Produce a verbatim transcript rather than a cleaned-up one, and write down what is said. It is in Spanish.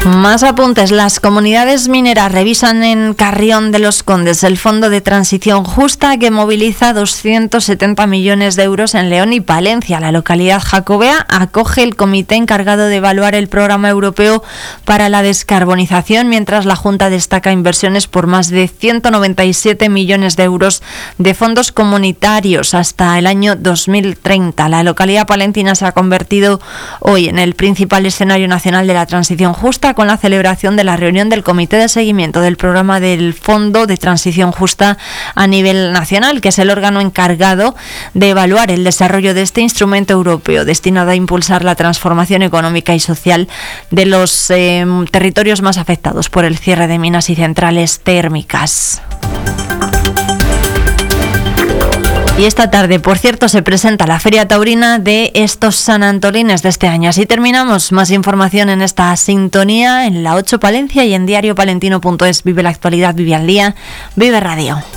Más apuntes. Las comunidades mineras revisan en Carrión de los Condes el Fondo de Transición Justa que moviliza doscientos setenta millones de euros en León y Palencia. La localidad jacobea acoge el comité encargado de evaluar el programa europeo para la descarbonización, mientras la Junta destaca inversiones por más de ciento noventa y siete millones de euros de fondos comunitarios hasta el año dos mil treinta. La localidad palentina se ha convertido hoy en el principal escenario nacional de la transición justa, con la celebración de la reunión del Comité de Seguimiento del Programa del Fondo de Transición Justa a nivel nacional, que es el órgano encargado de evaluar el desarrollo de este instrumento europeo destinado a impulsar la transformación económica y social de los eh, territorios más afectados por el cierre de minas y centrales térmicas. Y esta tarde, por cierto, se presenta la Feria Taurina de estos San Antolines de este año. Así terminamos. Más información en esta sintonía en La ocho Palencia y en diario palentino punto es. Vive la actualidad, vive al día, vive radio.